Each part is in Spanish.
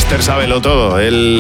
Mr. Sábelo Todo,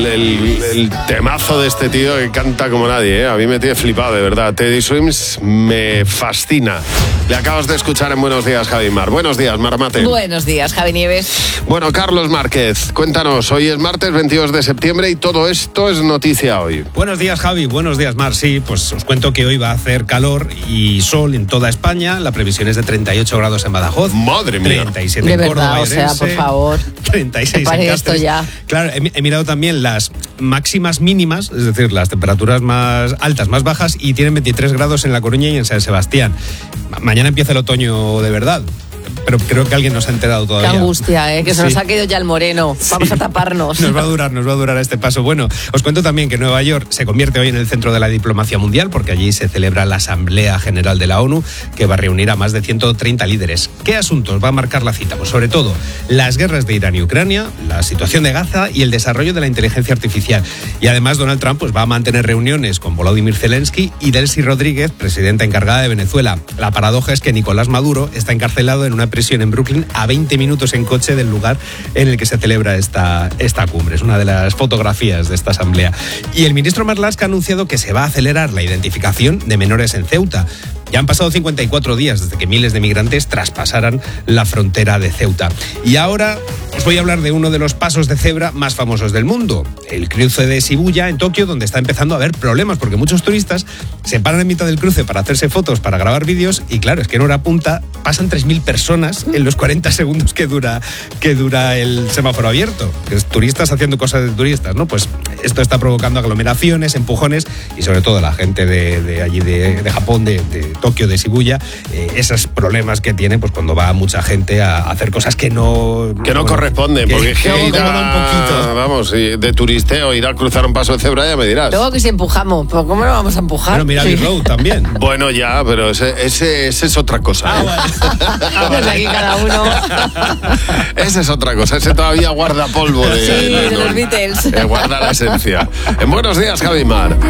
el temazo de este tío que canta como nadie, ¿eh? A mí me tiene flipado, de verdad. Teddy Swims me fascina. Le acabas de escuchar en Buenos Días, Javi Mar. Buenos días, Marmate. Buenos días, Javi Nieves. Bueno, Carlos Márquez, cuéntanos. Hoy es martes 22 de septiembre y todo esto es noticia hoy. Buenos días, Javi. Buenos días, Mar. Sí, pues os cuento que hoy va a hacer calor y sol en toda España. La previsión es de 38 grados en Badajoz. ¡Madre mía! 37 de en Córdoba, verdad, o sea, por favor. 36 en Cáceres. esto ya. Claro, he mirado también las máximas mínimas, es decir, las temperaturas más altas, más bajas, y tienen 23 grados en La Coruña y en San Sebastián. Mañana empieza el otoño de verdad. Pero creo que alguien nos ha enterado todavía. Qué angustia, que se nos ha caído ya el moreno. Vamos a taparnos. Nos va a durar este paso. Bueno, os cuento también que Nueva York se convierte hoy en el centro de la diplomacia mundial, porque allí se celebra la Asamblea General de la ONU, que va a reunir a más de 130 líderes. ¿Qué asuntos va a marcar la cita? Pues sobre todo, las guerras de Irán y Ucrania, la situación de Gaza y el desarrollo de la inteligencia artificial. Y además Donald Trump pues va a mantener reuniones con Volodymyr Zelensky y Delcy Rodríguez, presidenta encargada de Venezuela. La paradoja es que Nicolás Maduro está encarcelado en una prisión en Brooklyn a 20 minutos en coche del lugar en el que se celebra esta cumbre. Es una de las fotografías de esta asamblea. Y el ministro Marlaska ha anunciado que se va a acelerar la identificación de menores en Ceuta. Ya han pasado 54 días desde que miles de migrantes traspasaran la frontera de Ceuta. Y ahora os voy a hablar de uno de los pasos de cebra más famosos del mundo, el cruce de Shibuya en Tokio, donde está empezando a haber problemas porque muchos turistas se paran en mitad del cruce para hacerse fotos, para grabar vídeos, y claro, es que en hora punta pasan 3.000 personas en los 40 segundos que dura el semáforo abierto. Que es turistas haciendo cosas de turistas, ¿no? Pues esto está provocando aglomeraciones, empujones, y sobre todo la gente de allí de Japón, de Tokio, de Shibuya, esos problemas que tiene pues cuando va mucha gente a hacer cosas que no corresponden, porque que ir vamos, de turisteo, ir a cruzar un paso de cebra, ya me dirás. Luego que si empujamos, pues ¿cómo lo vamos a empujar? Bueno, mira, Abbey Road también. Bueno, ya, pero ese es otra cosa. Pues aquí cada uno. Esa es otra cosa, ese todavía guarda polvo de los Beatles. Guarda la esencia. En Buenos Días, Javi Mar.